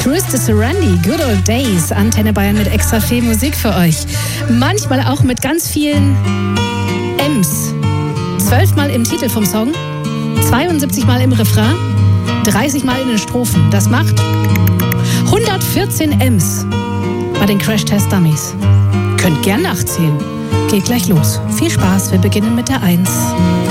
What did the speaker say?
Chris de Sarandi, Good Old Days, Antenne Bayern mit extra viel Musik für euch. Manchmal auch mit ganz vielen M's. 12 Mal im Titel vom Song, 72 Mal im Refrain, 30 Mal in den Strophen. Das macht 114 M's bei den Crash Test Dummies. Könnt gern nachzählen. Geht gleich los. Viel Spaß, wir beginnen mit der 1.